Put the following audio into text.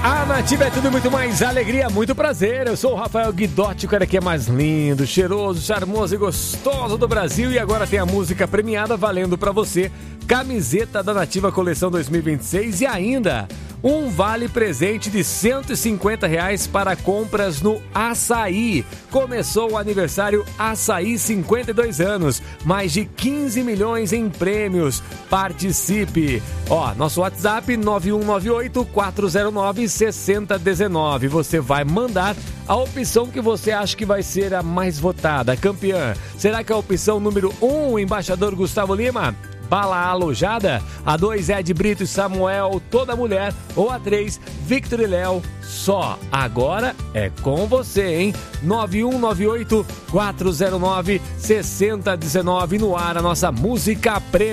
A Nativa é tudo muito mais alegria, muito prazer. Eu sou o Rafael Guidotti, o cara que é mais lindo, cheiroso, charmoso e gostoso do Brasil. E agora tem a música premiada valendo pra você. Camiseta da Nativa Coleção 2026 e ainda um vale presente de R$150 para compras no Açaí. Começou o aniversário Açaí 52 anos, mais de 15 milhões em prêmios. Participe! Nosso WhatsApp 9198-409-6019. Você vai mandar a opção que você acha que vai ser a mais votada, a campeã. Será que é a opção número 1, embaixador Gustavo Lima? Bala Alojada? A 2, Ed Brito e Samuel, Toda Mulher? Ou a 3, Victor e Léo, Só? Agora é com você, hein? 9198-409-6019 no ar, a nossa música prêmio.